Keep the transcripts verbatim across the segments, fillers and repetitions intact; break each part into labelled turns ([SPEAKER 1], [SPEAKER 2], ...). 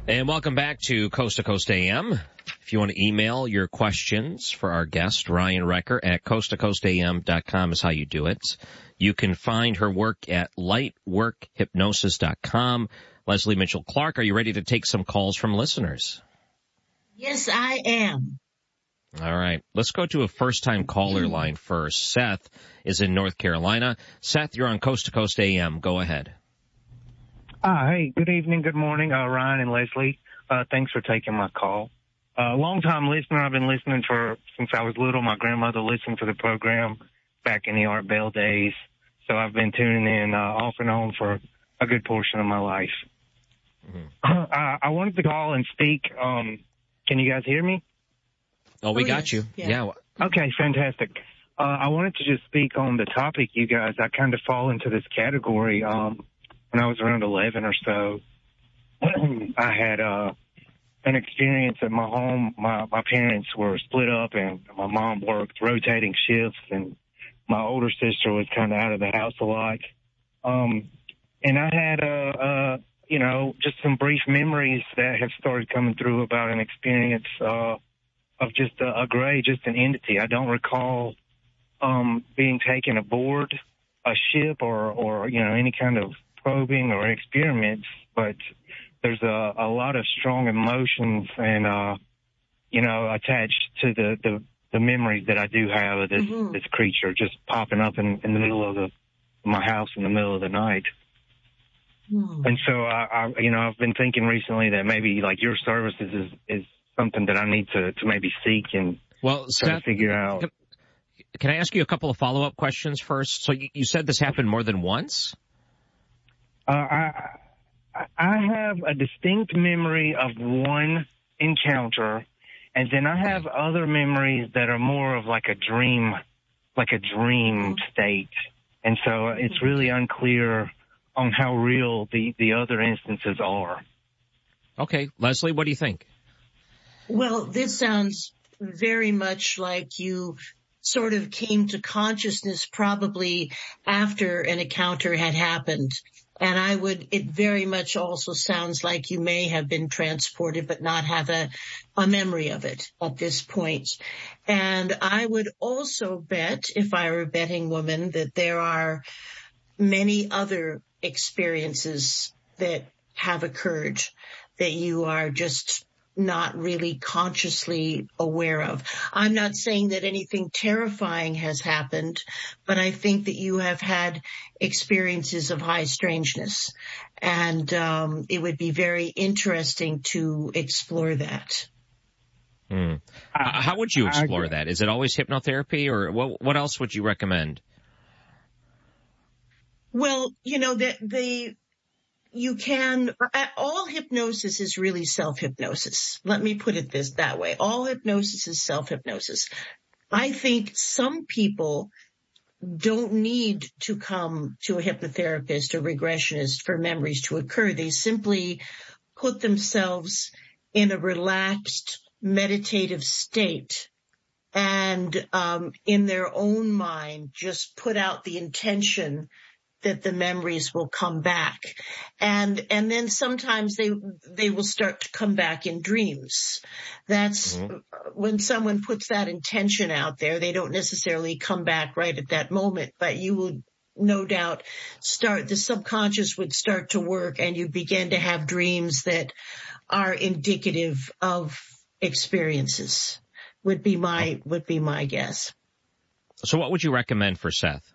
[SPEAKER 1] And welcome back to Coast to Coast A M. If you want to email your questions for our guest, Ryan Wrecker, at coast to coast a m dot com is how you do it. You can find her work at light work hypnosis dot com. Leslie Mitchell Clark, are you ready to take some calls from listeners?
[SPEAKER 2] Yes, I am.
[SPEAKER 1] All right. Let's go to a first-time caller line first. Seth is in North Carolina. Seth, you're on Coast to Coast A M. Go ahead.
[SPEAKER 3] Uh, hey, good evening, good morning, uh, Ryan and Leslie. Uh, thanks for taking my call. Uh, long-time listener. I've been listening for since I was little. My grandmother listened to the program back in the Art Bell days. So I've been tuning in uh, off and on for a good portion of my life. Mm-hmm. Uh, I wanted to call and speak. Um, can you guys hear me?
[SPEAKER 1] Oh, we
[SPEAKER 2] oh,
[SPEAKER 1] got
[SPEAKER 2] yes.
[SPEAKER 1] you.
[SPEAKER 2] Yeah.
[SPEAKER 1] yeah.
[SPEAKER 3] Okay, fantastic. Uh, I wanted to just speak on the topic, you guys. I kind of fall into this category. Um, when I was around eleven or so, I had uh, an experience at my home. My, my parents were split up, and my mom worked rotating shifts, and my older sister was kind of out of the house a lot. Um, and I had, uh, uh, you know, just some brief memories that have started coming through about an experience uh, of just a, a gray, just an entity. I don't recall um, being taken aboard a ship or, or, you know, any kind of probing or experiments, but there's a, a lot of strong emotions and, uh, you know, attached to the, the, the memories that I do have of this, mm-hmm. this creature just popping up in, in the middle of the, my house in the middle of the night. Mm. And so I, I, you know, I've been thinking recently that maybe like your services is, is something that I need to, to maybe seek and
[SPEAKER 1] well,
[SPEAKER 3] try
[SPEAKER 1] Seth,
[SPEAKER 3] to figure out.
[SPEAKER 1] Can, can I ask you a couple of follow-up questions first? So you, you said this happened more than once?
[SPEAKER 3] Uh, I, I have a distinct memory of one encounter, and then I have other memories that are more of like a dream, like a dream state. And so it's really unclear on how real the, the other instances are.
[SPEAKER 1] Okay. Leslie, what do you think?
[SPEAKER 2] Well, this sounds very much like you sort of came to consciousness probably after an encounter had happened. And I would, it very much also sounds like you may have been transported, but not have a, a memory of it at this point. And I would also bet, if I were a betting woman, that there are many other experiences that have occurred that you are just not really consciously aware of. I'm not saying that anything terrifying has happened, but I think that you have had experiences of high strangeness. And um, it would be very interesting to explore that.
[SPEAKER 1] Hmm. Uh, How would you explore I, that? Is it always hypnotherapy, or what, what else would you recommend?
[SPEAKER 2] Well, you know, the, the you can, all hypnosis is really self-hypnosis. Let me put it this that way. All hypnosis is self-hypnosis. I think some people don't need to come to a hypnotherapist or regressionist for memories to occur. They simply put themselves in a relaxed, meditative state and um, in their own mind just put out the intention that the memories will come back. And, and then sometimes they, they will start to come back in dreams. That's mm-hmm. when someone puts that intention out there, they don't necessarily come back right at that moment, but you will no doubt start, the subconscious would start to work and you begin to have dreams that are indicative of experiences would be my, would be my guess.
[SPEAKER 1] So what would you recommend for Seth?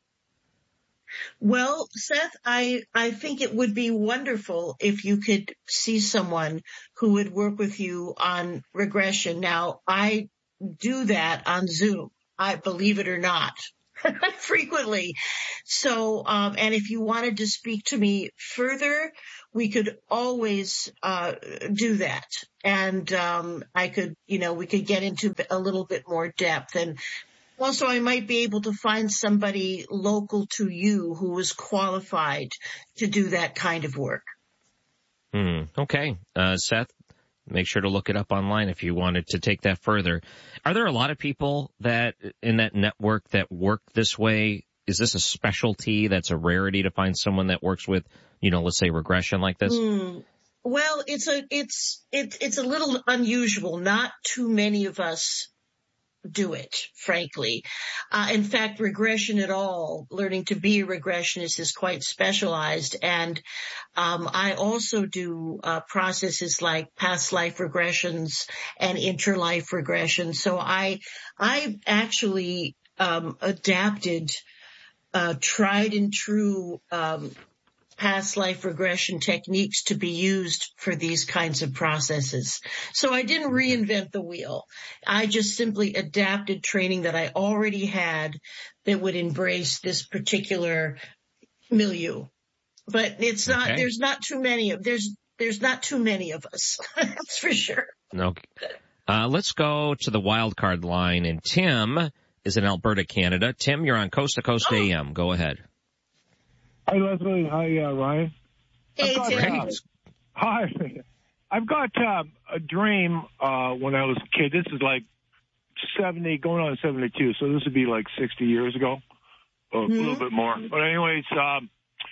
[SPEAKER 2] Well, Seth, I, I think it would be wonderful if you could see someone who would work with you on regression. Now, I do that on Zoom. I believe it or not, frequently. So, um, and if you wanted to speak to me further, we could always, uh, do that. And, um, I could, you know, we could get into a little bit more depth. And also, I might be able to find somebody local to you who is qualified to do that kind of work.
[SPEAKER 1] Hmm. Okay. Uh, Seth, make sure to look it up online if you wanted to take that further. Are there a lot of people that in that network that work this way? Is this a specialty that's a rarity to find someone that works with, you know, let's say regression like this?
[SPEAKER 2] Hmm. Well, it's a, it's, it, it's a little unusual. Not too many of us do it, frankly. Uh, in fact, regression at all, learning to be a regressionist is quite specialized. And um, I also do uh, processes like past life regressions and interlife regressions. So I, I've actually um, adapted uh, tried and true um, past life regression techniques to be used for these kinds of processes. So I didn't reinvent the wheel. I just simply adapted training that I already had that would embrace this particular milieu. But it's not,
[SPEAKER 1] Okay.
[SPEAKER 2] there's not too many of, there's, there's not too many of us. That's for sure.
[SPEAKER 1] No. Uh, let's go to the wild card line, and Tim is in Alberta, Canada. Tim, you're on Coast to Coast
[SPEAKER 2] Oh.
[SPEAKER 1] A M. Go ahead.
[SPEAKER 4] Hi, Leslie. Hi, uh, Ryan.
[SPEAKER 2] Hey,
[SPEAKER 4] got,
[SPEAKER 2] Tim.
[SPEAKER 4] uh, hi. I've got uh, a dream uh, when I was a kid. This is like seventy, going on seventy-two, so this would be like sixty years ago, or
[SPEAKER 2] Mm-hmm.
[SPEAKER 4] a little bit more. But anyways, um,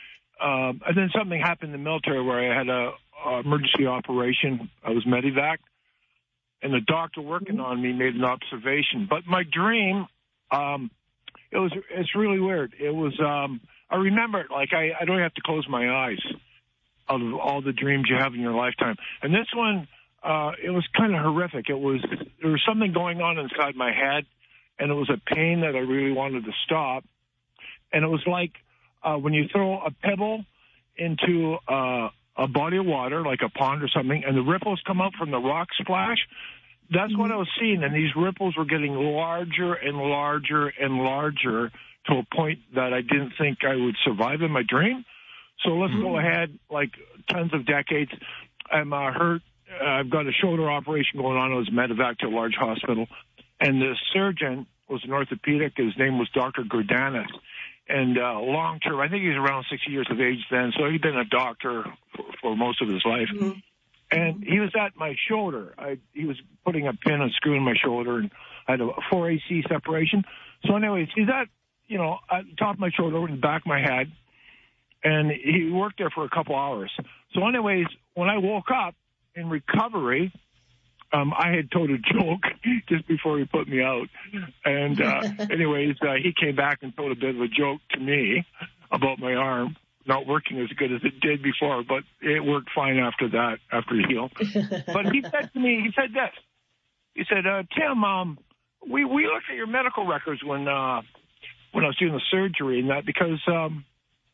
[SPEAKER 4] um, and then something happened in the military where I had a, a emergency operation. I was medevac, and the doctor working on me made an observation. But my dream, um, it was it's really weird. It was um, I remember it like I, I don't have to close my eyes out of all the dreams you have in your lifetime. And this one, uh, it was kind of horrific. It was there was something going on inside my head, and it was a pain that I really wanted to stop. And it was like uh, when you throw a pebble into uh, a body of water, like a pond or something, and the ripples come out from the rock splash. That's what I was seeing, and these ripples were getting larger and larger and larger to a point that I didn't think I would survive in my dream. So let's go ahead, like tons of decades. I'm uh, hurt. Uh, I've got a shoulder operation going on. I was medevac to a large hospital, and the surgeon was an orthopedic. His name was Doctor Gordanis. And uh, long term, I think he was around sixty years of age then, so he'd been a doctor for, for most of his life.
[SPEAKER 2] Mm-hmm.
[SPEAKER 4] And he was at my shoulder. I, he was putting a pin and screw in my shoulder, and I had a four A C separation. So anyways, he's at, you know, at the top of my shoulder, in the back of my head, and he worked there for a couple hours. So anyways, when I woke up in recovery, um, I had told a joke just before he put me out. And uh, anyways, uh, he came back and told a bit of a joke to me about my arm not working as good as it did before, but it worked fine after that, after he healed. But he said to me, he said this. He said, uh, Tim, um, we, we looked at your medical records when, uh, when I was doing the surgery and that because, um,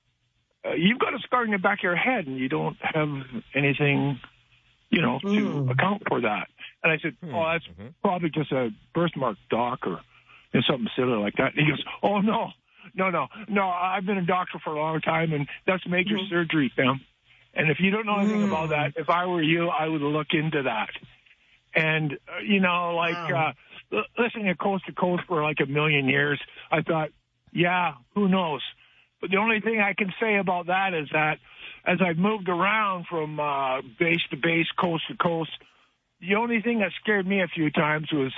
[SPEAKER 4] uh, you've got a scar in the back of your head and you don't have anything, you know, to
[SPEAKER 2] Mm.
[SPEAKER 4] account for that. And I said, oh, that's
[SPEAKER 1] Mm-hmm.
[SPEAKER 4] probably just a birthmark, doc, or you know, something silly like that. And he goes, oh, no. No, no, no, I've been a doctor for a long time, and that's major
[SPEAKER 2] Mm-hmm.
[SPEAKER 4] surgery, Tim. And if you don't know anything
[SPEAKER 2] Mm.
[SPEAKER 4] about that, if I were you, I would look into that. And, uh, you know, like,
[SPEAKER 2] Wow.
[SPEAKER 4] uh, l- listening to Coast to Coast for like a million years, I thought, yeah, who knows? But the only thing I can say about that is that as I've moved around from uh, base to base, coast to coast, the only thing that scared me a few times was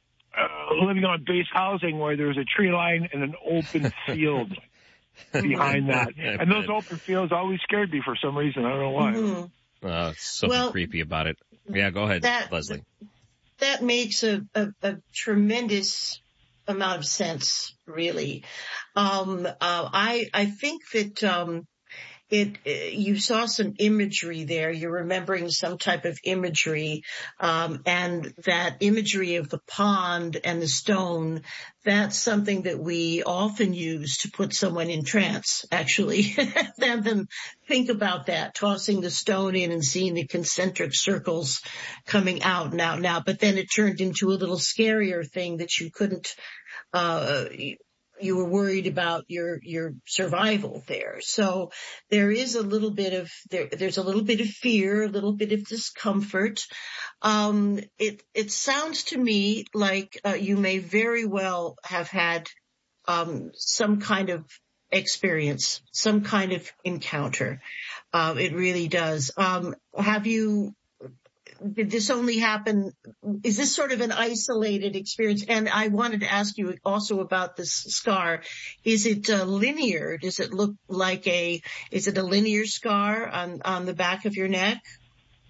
[SPEAKER 4] Uh, living on base housing where there was a tree line and an open field behind that. And those open fields always scared me for some reason. I don't know why.
[SPEAKER 2] Mhm.
[SPEAKER 1] Uh, something
[SPEAKER 2] Well,
[SPEAKER 1] creepy about it. Yeah, go ahead,
[SPEAKER 2] that-
[SPEAKER 1] Leslie.
[SPEAKER 2] That makes a, a, a tremendous amount of sense, really. Um, uh, I, I think that, um, it, uh, you saw some imagery there. You're remembering some type of imagery, um, and that imagery of the pond and the stone, that's something that we often use to put someone in trance, actually. Have them think about that, tossing the stone in and seeing the concentric circles coming out and out and out. But then it turned into a little scarier thing that you couldn't, uh, you were worried about your, your survival there. So there is a little bit of, there, there's a little bit of fear, a little bit of discomfort. Um, it, it sounds to me like, uh, you may very well have had, um, some kind of experience, some kind of encounter. Uh, it really does. Um, have you, did this only happen? Is this sort of an isolated experience? And I wanted to ask you also about this scar. Is it uh, linear? Does it look like a, is it a linear scar on, on the back of your neck?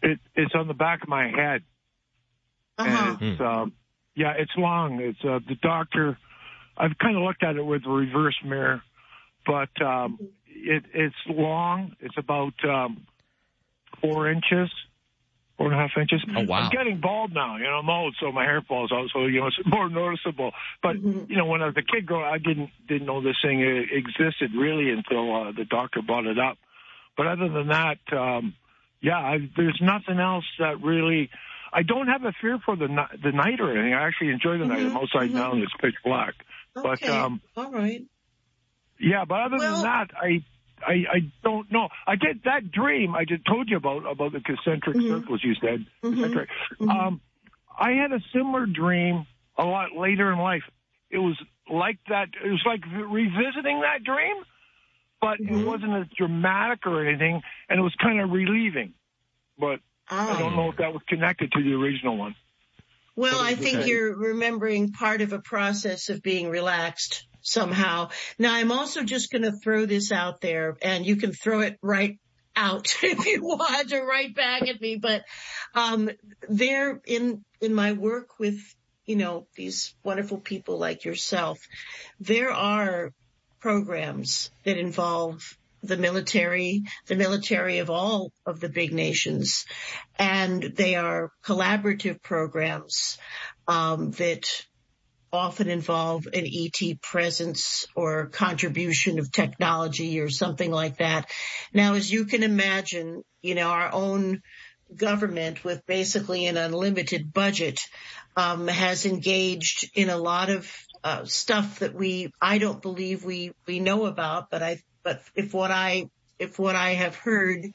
[SPEAKER 4] It, it's on the back of my head.
[SPEAKER 2] Uh-huh.
[SPEAKER 4] And it's, um, yeah, it's long. It's, uh, the doctor, I've kind of looked at it with a reverse mirror, but, um, it, it's long. It's about, um, four inches, four and a half inches.
[SPEAKER 1] Oh, wow.
[SPEAKER 4] I'm getting bald now. You know, I'm old, so my hair falls out, so, you know, it's more noticeable. But,
[SPEAKER 2] Mm-hmm.
[SPEAKER 4] you know, when I was a kid growing, I didn't, didn't know this thing existed really until, uh, the doctor brought it up. But other than that, um, yeah, I, there's nothing else that really, I don't have a fear for the, the night or anything. I actually enjoy the night.
[SPEAKER 2] Mm-hmm.
[SPEAKER 4] I'm outside
[SPEAKER 2] Mm-hmm.
[SPEAKER 4] now and it's pitch black.
[SPEAKER 2] Okay.
[SPEAKER 4] But, um,
[SPEAKER 2] all right.
[SPEAKER 4] yeah, but other
[SPEAKER 2] Well-
[SPEAKER 4] than that, I, I, I don't know. I get that dream I just told you about, about the concentric
[SPEAKER 2] Mm-hmm.
[SPEAKER 4] circles you said.
[SPEAKER 2] Mm-hmm.
[SPEAKER 4] Concentric.
[SPEAKER 2] Mm-hmm.
[SPEAKER 4] Um, I had a similar dream a lot later in life. It was like that. It was like revisiting that dream, but
[SPEAKER 2] Mm-hmm.
[SPEAKER 4] it wasn't as dramatic or anything, and it was kind of relieving. But I don't
[SPEAKER 2] Ah.
[SPEAKER 4] know if that was connected to the original one.
[SPEAKER 2] Well, I think
[SPEAKER 4] Okay.
[SPEAKER 2] you're remembering part of a process of being relaxed somehow. Now, I'm also just going to throw this out there, and you can throw it right out if you want, or right back at me. But um, there, in in my work with, you know, these wonderful people like yourself, there are programs that involve the military, the military of all of the big nations, and they are collaborative programs um, that often involve an E T presence or contribution of technology or something like that. Now, as you can imagine, you know, our own government with basically an unlimited budget um, has engaged in a lot of uh, stuff that we, I don't believe we, we know about, but I, but if what I, if what I have heard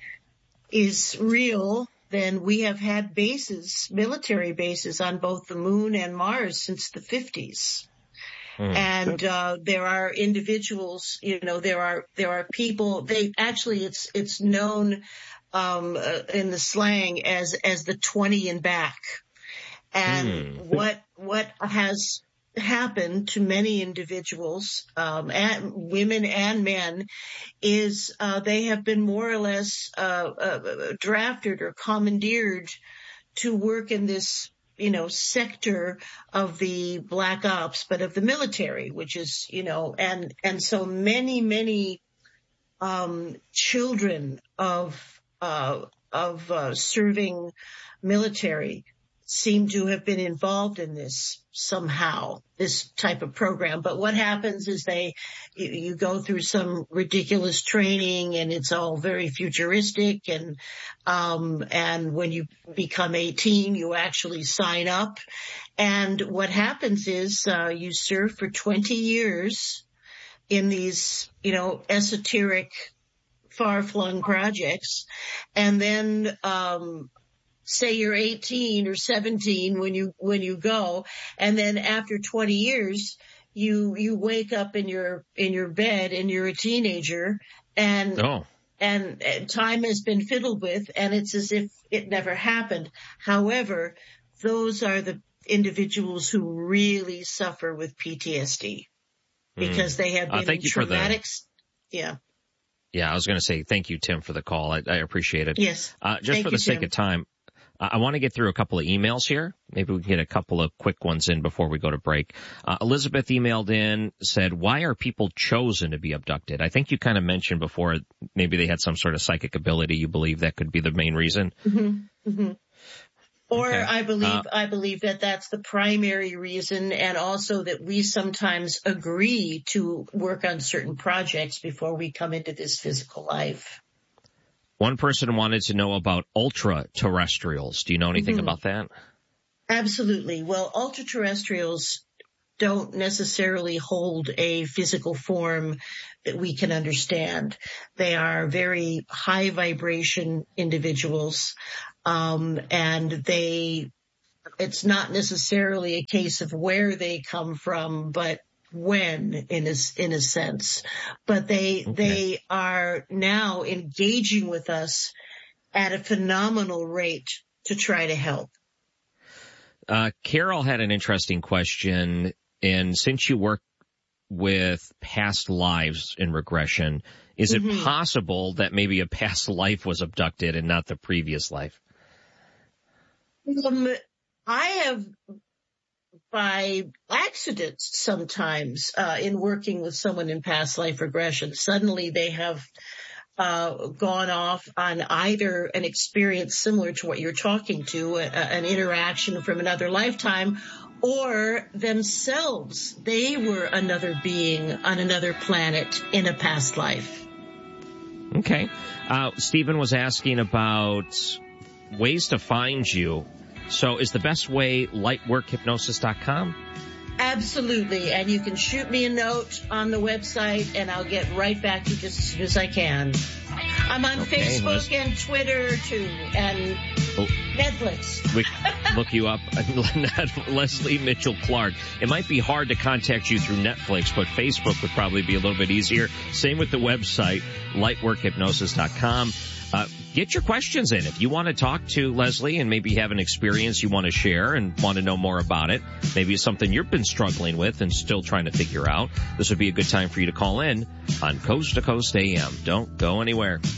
[SPEAKER 2] is real, then we have had bases, military bases on both the moon and Mars since the fifties. Mm. And, uh, there are individuals, you know, there are, there are people, they actually, it's, it's known, um, uh, in the slang as, as the twenty and back. And mm. what, what has happened to many individuals, um, and women and men, is uh, they have been more or less uh, uh, drafted or commandeered to work in this, you know, sector of the black ops, but of the military, which is, you know, and and so many many um, children of uh, of uh, serving military seem to have been involved in this somehow, this type of program. But what happens is they, you, you go through some ridiculous training and it's all very futuristic. And, um, and when you become eighteen, you actually sign up. And what happens is, uh, you serve for twenty years in these, you know, esoteric, far-flung projects. And then, um, say you're eighteen or seventeen when you, when you go. And then after twenty years, you, you wake up in your, in your bed and you're a teenager and,
[SPEAKER 1] oh.
[SPEAKER 2] and, and time has been fiddled with and it's as if it never happened. However, those are the individuals who really suffer with P T S D because mm. they have been
[SPEAKER 1] uh, thank
[SPEAKER 2] in
[SPEAKER 1] you
[SPEAKER 2] traumatic,
[SPEAKER 1] for
[SPEAKER 2] the... yeah.
[SPEAKER 1] Yeah, I was going to say thank you, Tim, for the call. I, I appreciate it.
[SPEAKER 2] Yes.
[SPEAKER 1] Uh, just
[SPEAKER 2] thank
[SPEAKER 1] for the
[SPEAKER 2] you,
[SPEAKER 1] sake
[SPEAKER 2] Tim.
[SPEAKER 1] of time, I want to get through a couple of emails here. Maybe we can get a couple of quick ones in before we go to break. Uh, Elizabeth emailed in, said, why are people chosen to be abducted? I think you kind of mentioned before maybe they had some sort of psychic ability. You believe that could be the main reason?
[SPEAKER 2] Mm-hmm. Mm-hmm. Or
[SPEAKER 1] okay.
[SPEAKER 2] I believe,
[SPEAKER 1] uh,
[SPEAKER 2] I believe that that's the primary reason, and also that we sometimes agree to work on certain projects before we come into this physical life.
[SPEAKER 1] One person wanted to know about ultra-terrestrials. Do you know anything mm-hmm. about that?
[SPEAKER 2] Absolutely. Well, ultra-terrestrials don't necessarily hold a physical form that we can understand. They are very high vibration individuals, um, and they, it's not necessarily a case of where they come from, but when, in a, in a sense, but they, okay. they are now engaging with us at a phenomenal rate to try to help.
[SPEAKER 1] Uh, Carol had an interesting question, and since you work with past lives in regression, is mm-hmm. it possible that maybe a past life was abducted and not the previous life?
[SPEAKER 2] Um, I have, by accident sometimes, uh, in working with someone in past life regression, suddenly they have uh, gone off on either an experience similar to what you're talking to, a, an interaction from another lifetime, or themselves. They were another being on another planet in a past life.
[SPEAKER 1] Okay. Uh, Stephen was asking about ways to find you. So is the best way lightwork hypnosis dot com?
[SPEAKER 2] Absolutely. And you can shoot me a note on the website and I'll get right back to you just as soon as I can. I'm on okay, Facebook Les- and Twitter too, and oh. Netflix.
[SPEAKER 1] We look you up, Leslie Mitchell Clark. It might be hard to contact you through Netflix, but Facebook would probably be a little bit easier. Same with the website, lightwork hypnosis dot com. Uh, get your questions in. If you want to talk to Leslie and maybe have an experience you want to share and want to know more about it, maybe it's something you've been struggling with and still trying to figure out, this would be a good time for you to call in on Coast to Coast A M. Don't go anywhere.